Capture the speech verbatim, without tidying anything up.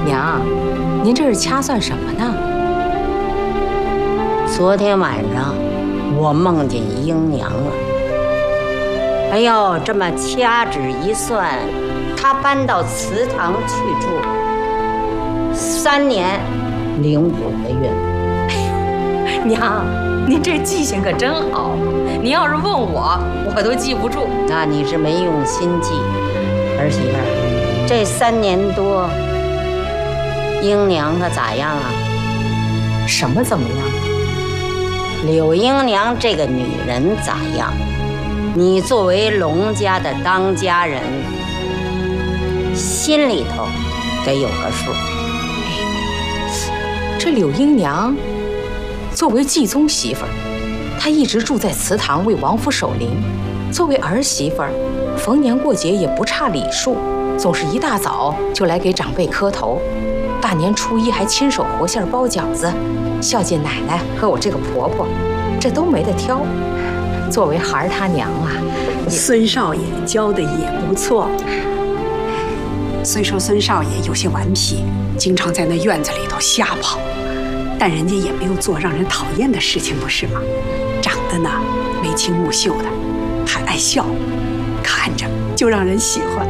娘，您这是掐算什么呢？ 昨天晚上我梦见英娘了。哎呦，这么掐指一算，她搬到祠堂去住三年零五个月。 娘，您这记性可真好。您要是问我，我都记不住。 那你是没用心记。儿媳妇儿，这三年多，英娘她咋样啊？ 什么怎么样？ 柳英娘这个女人咋样？你作为龙家的当家人，心里头得有个数。 这柳英娘作为继宗媳妇儿，她一直住在祠堂为王府守灵。作为儿媳妇儿，逢年过节也不差礼数，总是一大早就来给长辈磕头。大年初一还亲手和馅包饺子，孝敬奶奶和我这个婆婆，这都没得挑。作为孩儿他娘啊， 孙少爷教的也不错。虽说孙少爷有些顽皮，经常在那院子里头瞎跑，但人家也没有做让人讨厌的事情，不是吗？长得呢眉清目秀的，还爱笑，看着就让人喜欢。